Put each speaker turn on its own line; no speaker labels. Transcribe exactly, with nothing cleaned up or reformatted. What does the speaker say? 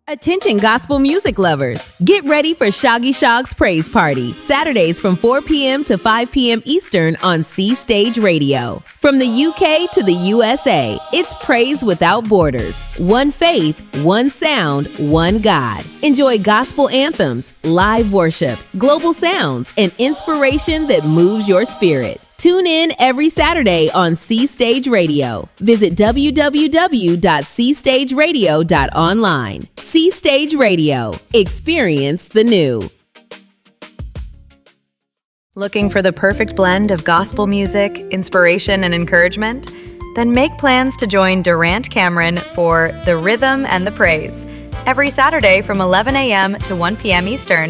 Attention gospel music lovers. Get ready for Shoggy Shog's Praise Party, Saturdays from four p.m. to five p.m. Eastern on C Stage Radio. From the U K to the U S A, it's Praise Without Borders. One faith, one sound, one God. Enjoy gospel anthems, live worship, global sounds, and inspiration that moves your spirit. Tune in every Saturday on C Stage Radio. Visit w w w dot c stage radio dot online. C Stage Radio. Experience the new.
Looking for the perfect blend of gospel music, inspiration, and encouragement? Then make plans to join Durant Cameron for The Rhythm and the Praise every Saturday from eleven a.m. to one p.m. Eastern